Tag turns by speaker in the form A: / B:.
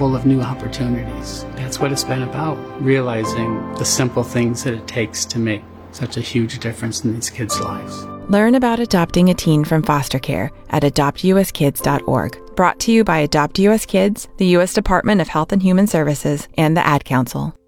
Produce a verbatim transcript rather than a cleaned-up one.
A: full of new opportunities. That's what it's been about, realizing the simple things that it takes to make such a huge difference in these kids' lives.
B: Learn about adopting a teen from foster care at adopt u s kids dot org. Brought to you by Adopt U S Kids, the U S Department of Health and Human Services, and the Ad Council.